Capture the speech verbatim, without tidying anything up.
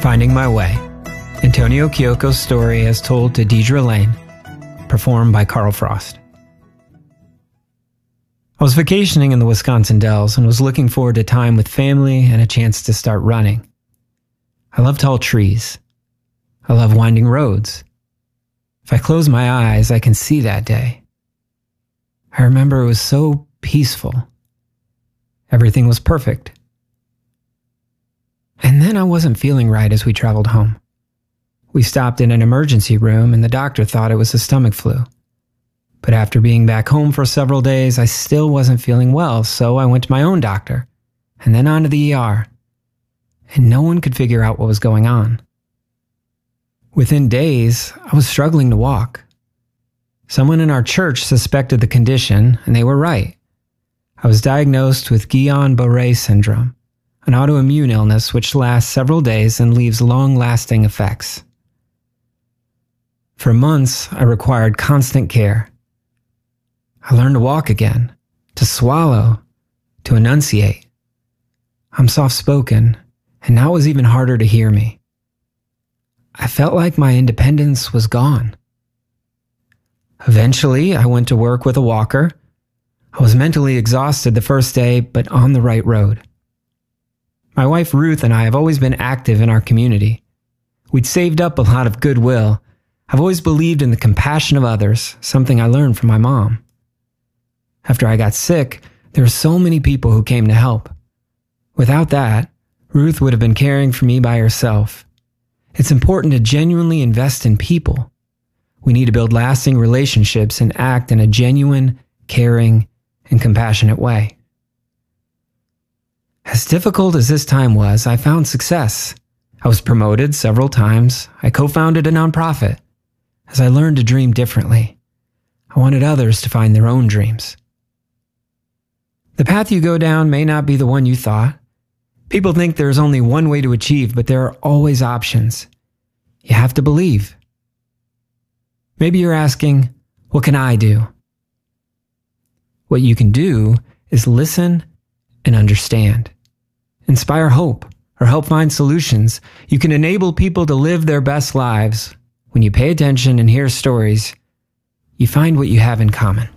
Finding My Way, Antonio Kyoko's story as told to Deidre Lane, performed by Carl Frost. I was vacationing in the Wisconsin Dells and was looking forward to time with family and a chance to start running. I love tall trees. I love winding roads. If I close my eyes, I can see that day. I remember it was so peaceful. Everything was perfect. And then I wasn't feeling right as we traveled home. We stopped in an emergency room and the doctor thought it was a stomach flu. But after being back home for several days, I still wasn't feeling well, so I went to my own doctor and then on to the E R. And no one could figure out what was going on. Within days, I was struggling to walk. Someone in our church suspected the condition, and they were right. I was diagnosed with Guillain-Barré syndrome, an autoimmune illness which lasts several days and leaves long-lasting effects. For months, I required constant care. I learned to walk again, to swallow, to enunciate. I'm soft-spoken, and now it was even harder to hear me. I felt like my independence was gone. Eventually, I went to work with a walker. I was mentally exhausted the first day, but on the right road. My wife Ruth and I have always been active in our community. We'd saved up a lot of goodwill. I've always believed in the compassion of others, something I learned from my mom. After I got sick, there were so many people who came to help. Without that, Ruth would have been caring for me by herself. It's important to genuinely invest in people. We need to build lasting relationships and act in a genuine, caring, and compassionate way. As difficult as this time was, I found success. I was promoted several times. I co-founded a nonprofit. As I learned to dream differently, I wanted others to find their own dreams. The path you go down may not be the one you thought. People think there's only one way to achieve, but there are always options. You have to believe. Maybe you're asking, what can I do? What you can do is listen and understand. Inspire hope or help find solutions. You can enable people to live their best lives. When you pay attention and hear stories, you find what you have in common.